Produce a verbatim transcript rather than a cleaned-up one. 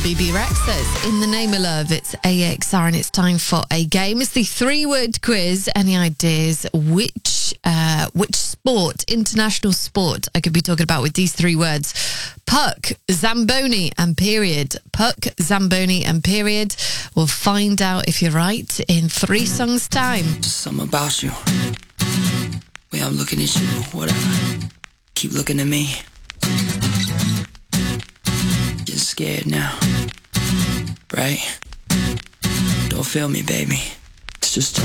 B B Rexers. In the Name of Love, it's A X R and it's time for a game. It's the three-word quiz. Any ideas which uh, which sport, international sport, I could be talking about with these three words? Puck, Zamboni and period. Puck, Zamboni and period. We'll find out if you're right in three songs' time. Just something about you. Way I'm looking at you, whatever. Keep looking at me. You're scared now, right? Don't feel me, baby. It's just